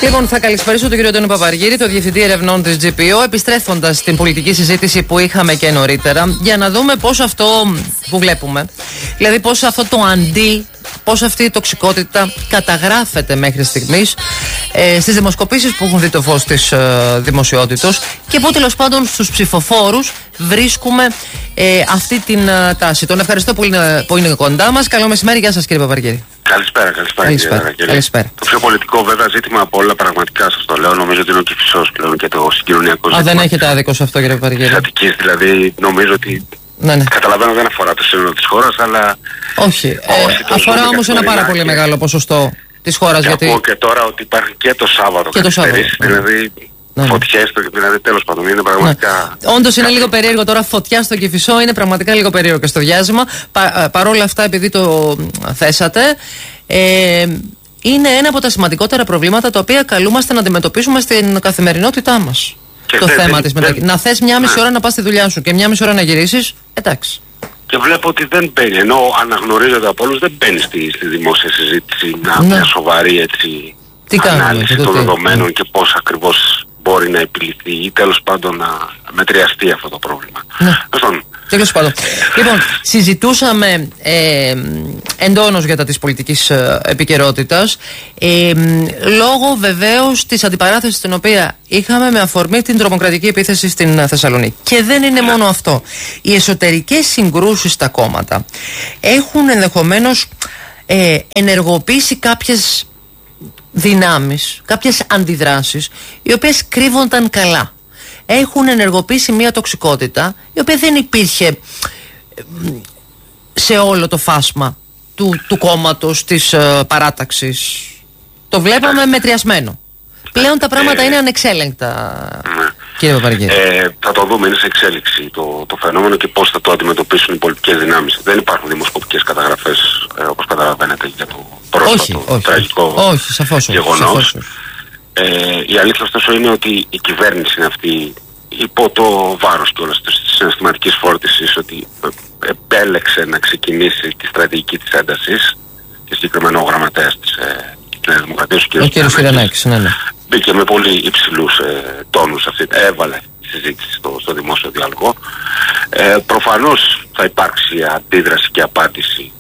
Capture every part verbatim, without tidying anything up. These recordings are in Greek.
Λοιπόν, θα καλησπερίσω τον κύριο Αντώνη Παπαργύρη, το Διευθυντή Ερευνών της τζι πι ο, επιστρέφοντας στην πολιτική συζήτηση που είχαμε και νωρίτερα, για να δούμε πώς αυτό που βλέπουμε, δηλαδή πώς αυτό το αντί, πώς αυτή η τοξικότητα καταγράφεται μέχρι στιγμής ε, στις δημοσκοπήσεις που έχουν δει το φως της ε, δημοσιότητος και πού τέλος πάντων στους ψηφοφόρους βρίσκουμε ε, αυτή την ε, τάση. Τον ευχαριστώ που είναι, που είναι κοντά μας. Καλό μεσημέρι, γεια σας κύριε Παπαργύρη. Καλησπέρα, καλησπέρα, καλησπέρα, κύριε, κύριε. καλησπέρα. Το πιο πολιτικό βέβαια ζήτημα από όλα, πραγματικά σας το λέω, νομίζω ότι είναι ο Κηφισός πλέον και το συγκοινωνιακό ζήτημα. Α, δεν έχετε άδικο σε αυτό κύριε Παπαργύρη. Της Αττικής, δηλαδή νομίζω ότι ναι, ναι. Καταλαβαίνω δεν αφορά το σύνολο της χώρας, αλλά... Όχι, ε, αφορά όμως ένα πάρα πολύ μεγάλο ποσοστό της χώρας. Και γιατί... ακούω και τώρα ότι υπάρχει και το Σάββατο και το Σάββατο, δηλαδή... Ναι, φωτιές, δηλαδή τέλος πάντων είναι πραγματικά... Ναι. Όντως είναι λίγο περίεργο τώρα, φωτιά στο Κηφισό, είναι πραγματικά λίγο περίεργο και στο διάζημα. Πα, παρόλα αυτά, επειδή το θέσατε, ε, είναι ένα από τα σημαντικότερα προβλήματα τα οποία καλούμαστε να αντιμετωπίσουμε στην καθημερινότητά μας. Και το θέμα της μετακίνησης. Να θες μια μισή ναι. ώρα να πας στη δουλειά σου και μια μισή ώρα να γυρίσεις, εντάξει. Και βλέπω ότι δεν μπαίνει, ενώ αναγνωρίζεται από όλους, δεν μπαίνει στη, στη δημόσια συζήτηση να ναι. μια σοβαρή έτσι, τι ανάλυση κάνουμε, των τι, δεδομένων ναι. και πώς ακριβώς μπορεί να επιληθεί ή τέλος πάντων να μετριαστεί αυτό το πρόβλημα. Ναι. Τέλος πάντων. Λοιπόν, συζητούσαμε ε, εντόνως για τα της πολιτικής ε, επικαιρότητας ε, λόγω βεβαίως της αντιπαράθεσης την οποία είχαμε με αφορμή την τρομοκρατική επίθεση στην Θεσσαλονίκη. Και δεν είναι μόνο αυτό. Οι εσωτερικές συγκρούσεις στα κόμματα έχουν ενδεχομένως ε, ενεργοποιήσει κάποιες δυνάμεις, κάποιες αντιδράσεις οι οποίες κρύβονταν καλά. Έχουν ενεργοποιήσει μια τοξικότητα η οποία δεν υπήρχε σε όλο το φάσμα του, του κόμματος, της uh, παράταξης. Το βλέπαμε μετριασμένο. Πλέον τα πράγματα ε, είναι ανεξέλεγκτα, ναι. κύριε Παπαργύρη. Ε, θα το δούμε, είναι σε εξέλιξη το, το φαινόμενο και πώς θα το αντιμετωπίσουν οι πολιτικές δυνάμεις. Δεν υπάρχουν δημοσκοπικές καταγραφές, ε, όπως καταλαβαίνετε, για το πρόσφατο όχι, όχι, τραγικό όχι, σαφώς, γεγονός. Σαφώς. Ε, η αλήθεια ωστόσο είναι ότι η κυβέρνηση είναι αυτή, υπό το βάρος κιόλας της συναισθηματικής φόρτισης, ότι επέλεξε να ξεκινήσει τη στρατηγική της έντασης και συγκεκριμένα ο γραμματέας της ε, Νέας Δημοκρατίας, ο κ. Κυρανάκης, ναι, ναι. μπήκε με πολύ υψηλούς ε, τόνους αυτή, έβαλε τη συζήτηση στο, στο δημόσιο διάλογο. Ε, προφανώς θα υπάρξει αντίδραση και απάντηση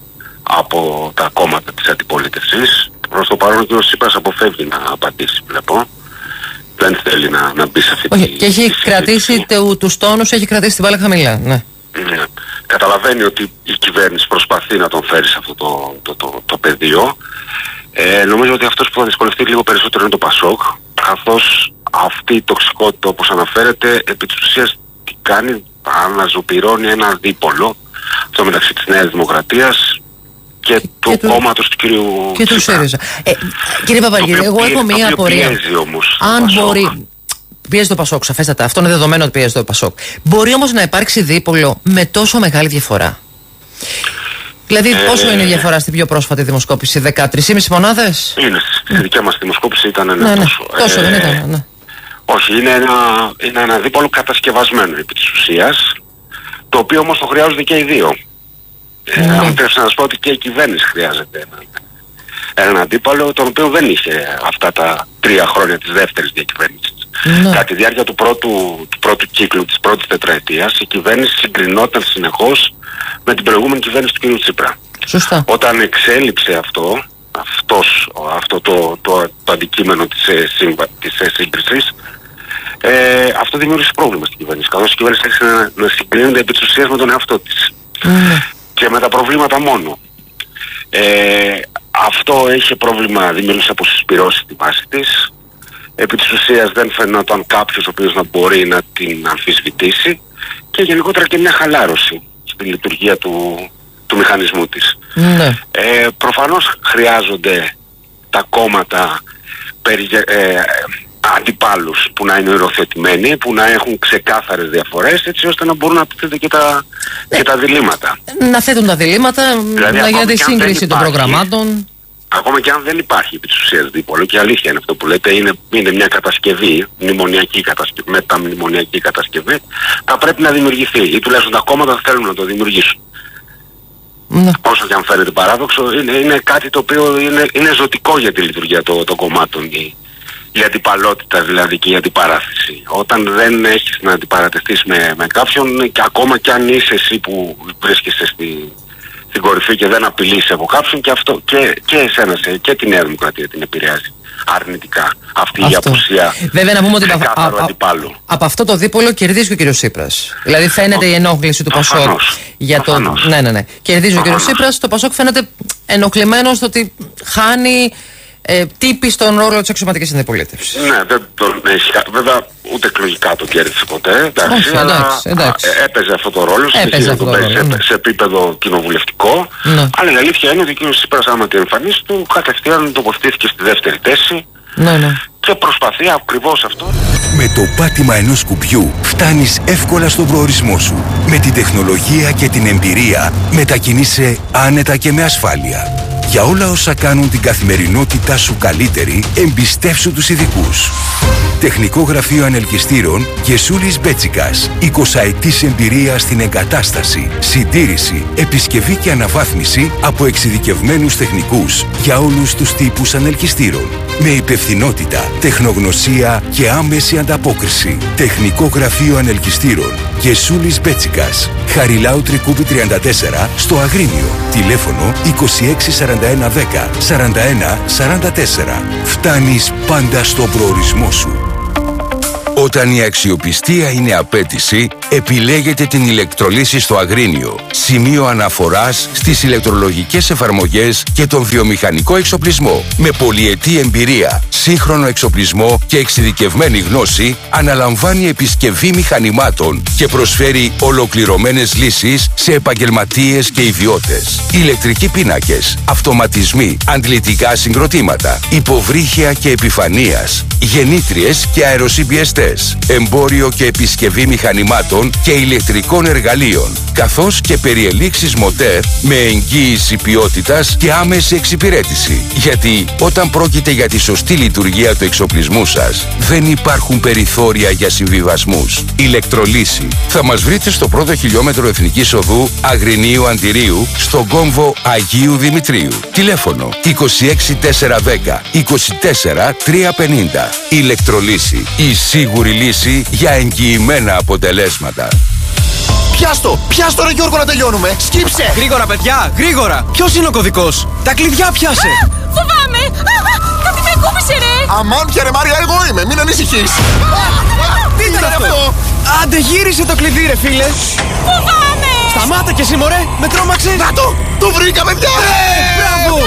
από τα κόμματα της αντιπολίτευσης. Προς το παρόν ο κ. Τσίπρας αποφεύγει να απαντήσει, βλέπω. Δεν θέλει να, να μπει σε αυτή Όχι, τη και έχει τη κρατήσει τε, τους τόνους, έχει κρατήσει την μπάλα χαμηλά. Ναι. Ναι. Καταλαβαίνει ότι η κυβέρνηση προσπαθεί να τον φέρει σε αυτό το, το, το, το πεδίο. Ε, νομίζω ότι αυτός που θα δυσκολευτεί λίγο περισσότερο είναι το Πασόκ, καθώς αυτή η τοξικότητα, όπως αναφέρεται, επί της ουσίας τι κάνει, αναζωπυρώνει ένα δίπολο, αυτό μεταξύ της Νέας Δημοκρατίας και, και του και κόμματος του κυρίου και του ΣΥΡΙΖΑ. Ε, κύριε Παπαργύρη, εγώ έχω μία απορία. Πιέζει όμως αν μπορεί. Πιέζει το Πασόκ, σαφέστατα. Αυτό είναι δεδομένο ότι πιέζει το Πασόκ. Μπορεί όμως να υπάρξει δίπολο με τόσο μεγάλη διαφορά? Δηλαδή, ε, πόσο είναι η διαφορά στην πιο πρόσφατη δημοσκόπηση, δεκατρείς κόμμα πέντε μονάδες? Είναι. Στη mm. δικιά μας δημοσκόπηση ήταν ένα ναι, ναι. τόσο. Τόσο ε, δεν ήταν, ναι. Όχι, είναι ένα, είναι ένα δίπολο κατασκευασμένο επί της ουσίας, το οποίο όμως το χρειάζονται και οι δύο. Ε, mm. Αν πρέπει να σας πω ότι και η κυβέρνηση χρειάζεται έναν ένα αντίπαλο, τον οποίο δεν είχε αυτά τα τρία χρόνια της δεύτερης διακυβέρνησης. Mm. Κατά τη διάρκεια του πρώτου, του πρώτου κύκλου, της πρώτης τετραετίας, η κυβέρνηση συγκρινόταν συνεχώς με την προηγούμενη κυβέρνηση του κ. Τσίπρα. Σωστά. Όταν εξέλιψε αυτό, αυτός, αυτό το, το, το αντικείμενο της, σύμπα, της σύγκρισης, ε, αυτό δημιούργησε πρόβλημα στην κυβέρνηση. Καθώς η κυβέρνηση άρχισε να, να συγκρίνεται επί της ουσίας με τον εαυτό της. Mm. Και με τα προβλήματα μόνο. Ε, αυτό είχε πρόβλημα, δημιούργησε αποσυσπυρώσει τη βάση της. Επί της ουσίας δεν φαινόταν κάποιος ο οποίος να μπορεί να την αμφισβητήσει και γενικότερα και μια χαλάρωση στη λειτουργία του, του μηχανισμού της. Ναι. Ε, προφανώς χρειάζονται τα κόμματα περι, ε, αντιπάλους που να είναι οριοθετημένοι, που να έχουν ξεκάθαρες διαφορές, έτσι ώστε να μπορούν να θέτουν και τα, ναι. και τα διλήμματα. Να θέτουν τα διλήμματα, δηλαδή, να γίνεται σύγκριση των προγραμμάτων. Ακόμα και αν δεν υπάρχει επί της ουσίας δίπολο, και αλήθεια είναι αυτό που λέτε, είναι, είναι μια κατασκευή, μνημονιακή κατασκευή, μεταμνημονιακή κατασκευή, θα πρέπει να δημιουργηθεί, ή τουλάχιστον τα κόμματα θέλουν να το δημιουργήσουν. Ναι. Όσο και αν φαίνεται παράδοξο, είναι, είναι κάτι το οποίο είναι, είναι ζωτικό για τη λειτουργία των, των κομμάτων η, η αντιπαλότητα δηλαδή και η αντιπαράθεση. Όταν δεν έχεις να αντιπαρατεθείς με, με κάποιον, και ακόμα κι αν είσαι εσύ που βρίσκεσαι στη, στην κορυφή και δεν απειλείς από κάποιον, και, αυτό, και, και εσένα και τη Νέα Δημοκρατία την επηρεάζει αρνητικά αυτή αυτό. Η απουσία. Βέβαια να πούμε ότι από, α, α, από αυτό το δίπολο κερδίζει και ο κ. Τσίπρας. Δηλαδή φαίνεται ο, η ενόχληση του Πασόκ για το... Ναι, ναι, ναι. Κερδίζει ο κ. Τσίπρας, το Πασόκ φαίνεται ενοχλημένο στο ότι χάνει ε, τύπη στον ρόλο της αξιωματικής αντιπολίτευσης. Ναι, δεν τον έχει. Βέβαια ούτε εκλογικά το κέρδισε ποτέ. Εντάξει, όχι, εντάξει, εντάξει. Α, έπαιζε αυτό το ρόλο, έπαιζε αυτό το ρόλο, σε, ναι. σε επίπεδο κοινοβουλευτικό. Ναι. Αλλά η αλήθεια είναι ότι ο κ. Τσίπρας, άμα την εμφανίσει του, κατευθείαν τοποθετήθηκε στη δεύτερη θέση. Ναι, ναι. Και προσπαθεί ακριβώς αυτό. Με το πάτημα ενός κουμπιού φτάνεις εύκολα στον προορισμό σου. Με την τεχνολογία και την εμπειρία μετακινείσαι άνετα και με ασφάλεια. Για όλα όσα κάνουν την καθημερινότητά σου καλύτερη, εμπιστεύσου τους ειδικούς. Τεχνικό Γραφείο Ανελκυστήρων Γεσούλης Μπέτσικας. εικοσαετής εμπειρία στην εγκατάσταση, συντήρηση, επισκευή και αναβάθμιση από εξειδικευμένους τεχνικούς για όλους τους τύπους ανελκυστήρων. Με υπευθυνότητα, τεχνογνωσία και άμεση ανταπόκριση. Τεχνικό Γραφείο Ανελκυστήρων Γεσούλης Μπέτσικας. Χαριλάου Τρικούπη τριάντα τέσσερα στο Αγρίνιο. Τηλέφωνο είκοσι έξι σαράντα ένα δέκα σαράντα ένα σαράντα τέσσερα. Φτάνεις πάντα στον προορισμό σου. Όταν η αξιοπιστία είναι απέτηση, επιλέγετε την ηλεκτρολύση στο Αγρίνιο. Σημείο αναφοράς στις ηλεκτρολογικές εφαρμογές και τον βιομηχανικό εξοπλισμό. Με πολυετή εμπειρία, σύγχρονο εξοπλισμό και εξειδικευμένη γνώση, αναλαμβάνει επισκευή μηχανημάτων και προσφέρει ολοκληρωμένες λύσεις σε επαγγελματίες και ιδιώτες. Ηλεκτρικοί πίνακες, αυτοματισμοί, αντλητικά συγκροτήματα, υποβρύχια και επιφανείας, γεννήτριες και αεροσυμπιεστές, εμπόριο και επισκευή μηχανημάτων και ηλεκτρικών εργαλείων, καθώς και περιελήξεις μοτέρ με εγγύηση ποιότητας και άμεση εξυπηρέτηση. Γιατί όταν πρόκειται για τη σωστή λειτουργία του εξοπλισμού σας, δεν υπάρχουν περιθώρια για συμβιβασμούς. Ηλεκτρολύση. Θα μας βρείτε στο πρώτο χιλιόμετρο Εθνικής Οδού Αγρινίου Αντιρίου, στον κόμβο Αγίου Δημητρίου. Τηλέφωνο είκοσι έξι τετρακόσια δέκα είκοσι τέσσερα τριακόσια πενήντα. Ηλεκτρολύση. Η σίγουρη λύση για εγγυημένα αποτελέσματα. Πιάστο! Πιάστο ρε Γιώργο να τελειώνουμε! Σκύψε! Γρήγορα παιδιά! Γρήγορα! Ποιος είναι ο κωδικός? Τα κλειδιά πιάσε! Α, φοβάμαι! Α, κάτι με κούμπησε ρε! Αμάν πια ρε Μάρια, εγώ είμαι! Μην ανησυχείς! Τι ήταν αυτό? Άντε γύρισε το κλειδί ρε φίλε! Φοβάμαι! Σταμάτα και εσύ μωρέ! Με τρόμαξες! Να το! Το βρήκα παιδιά! Μπράβο!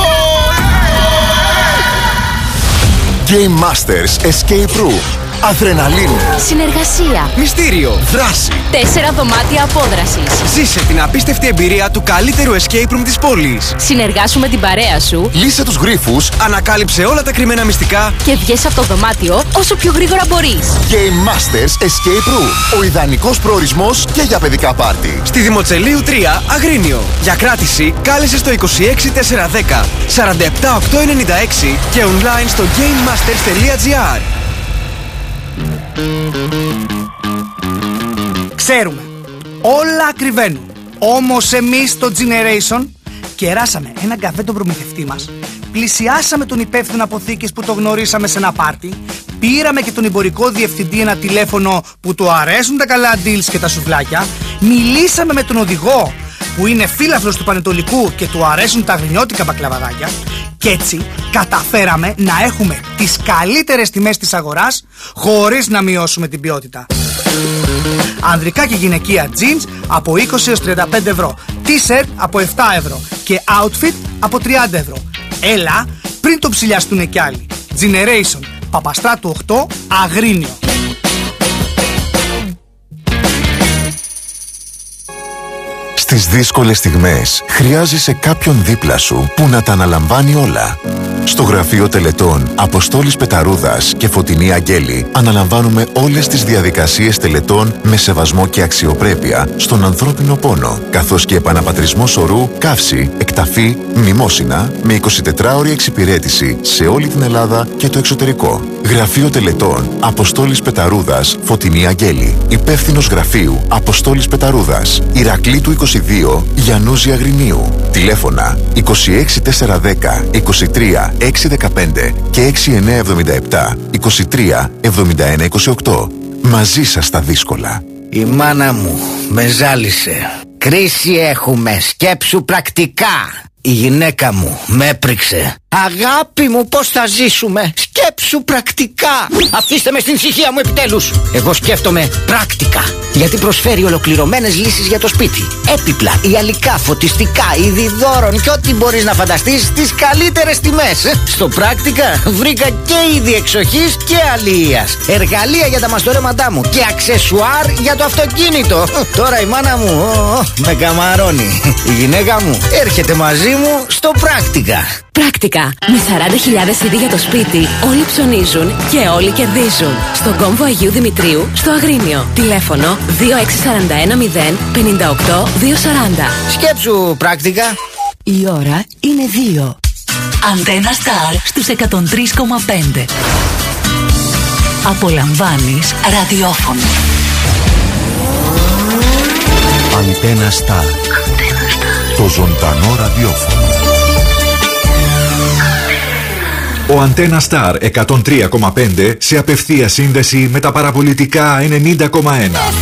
Game Masters Escape Room. Αδρεναλίνη. Συνεργασία. Μυστήριο. Δράση. Τέσσερα δωμάτια απόδρασης. Ζήσε την απίστευτη εμπειρία του καλύτερου escape room της πόλης. Συνεργάσου με την παρέα σου. Λύσε τους γρίφους. Ανακάλυψε όλα τα κρυμμένα μυστικά. Και βγες από το δωμάτιο όσο πιο γρήγορα μπορείς. Game Masters Escape Room. Ο ιδανικός προορισμός και για παιδικά πάρτι. Στη Δημοτσελείου τρία, Αγρίνιο. Για κράτηση κάλεσε στο είκοσι έξι τετρακόσια δέκα σαράντα επτά οκτακόσια ενενήντα έξι και online στο gamemasters τελεία gr. Ξέρουμε, όλα ακριβένουν. Όμως εμείς στο Generation κεράσαμε έναν καφέ τον προμηθευτή μας, πλησιάσαμε τον υπεύθυνο αποθήκης που το γνωρίσαμε σε ένα πάρτι, πήραμε και τον εμπορικό διευθυντή ένα τηλέφωνο που του αρέσουν τα καλά deals και τα σουβλάκια, μιλήσαμε με τον οδηγό που είναι φίλαθλος του Πανετολικού και του αρέσουν τα αγρινιώτικα μπακλαβαδάκια, και έτσι καταφέραμε να έχουμε τις καλύτερες τιμές της αγοράς χωρίς να μειώσουμε την ποιότητα. Ανδρικά και γυναικεία jeans από είκοσι έως τριάντα πέντε ευρώ, t-shirt από επτά ευρώ και outfit από τριάντα ευρώ. Έλα πριν το ψηλιαστούνε κι άλλοι. Generation, Παπαστράτου οκτώ, Αγρίνιο. Στις δύσκολες στιγμές χρειάζεσαι κάποιον δίπλα σου που να τα αναλαμβάνει όλα. Στο Γραφείο Τελετών Αποστόλης Πεταρούδας και Φωτεινή Αγγέλη αναλαμβάνουμε όλες τις διαδικασίες τελετών με σεβασμό και αξιοπρέπεια στον ανθρώπινο πόνο, καθώς και επαναπατρισμό σωρού, καύση, εκταφή, μνημόσυνα με εικοσιτετράωρη εξυπηρέτηση σε όλη την Ελλάδα και το εξωτερικό. Γραφείο Τελετών Αποστόλης Πεταρούδας, Φωτεινή Αγγέλη. Υπεύθυνος γραφείου Αποστόλης Πεταρούδας, Ηρακλήτου είκοσι δύο, Γιαννούζη Αγρινίου. Τηλέφωνα είκοσι έξι τετρακόσια δέκα είκοσι τρία τρία έξι ένα πέντε και έξι εννιά επτά επτά είκοσι τρία εβδομήντα ένα είκοσι οκτώ. Μαζί σας στα δύσκολα. Η μάνα μου με ζάλισε. Κρίση έχουμε, σκέψου πρακτικά. Η γυναίκα μου με έπριξε. Αγάπη μου, πώς θα ζήσουμε? Σκέψου πρακτικά. Αφήστε με στην ησυχία μου επιτέλους. Εγώ σκέφτομαι πρακτικά, γιατί προσφέρει ολοκληρωμένες λύσεις για το σπίτι. Έπιπλα, ιαλικά, φωτιστικά, είδη δώρων και ό,τι μπορείς να φανταστείς στις καλύτερες τιμές. Στο πρακτικά βρήκα και είδη εξοχής και αλίας, εργαλεία για τα μαστορέματά μου και αξεσουάρ για το αυτοκίνητο. Τώρα η μάνα μου ο, με καμαρώνει. Η γυναίκα μου έρχεται μαζί μου στο πρακτικά. Πράκτικα. Με σαράντα χιλιάδες είδη για το σπίτι, όλοι ψωνίζουν και όλοι κερδίζουν. Στον κόμβο Αγίου Δημητρίου, στο Αγρίνιο. Τηλέφωνο δύο έξι τέσσερα ένα μηδέν πέντε οκτώ δύο σαράντα. Σκέψου πρακτικά. Η ώρα είναι δύο. Αντένα Star στους εκατόν τρία κόμμα πέντε. Απολαμβάνεις ραδιόφωνο. Αντένα Star. Το ζωντανό ραδιόφωνο. Ο Αντένα Star εκατόν τρία κόμμα πέντε σε απευθεία σύνδεση με τα παραπολιτικά ενενήντα κόμμα ένα.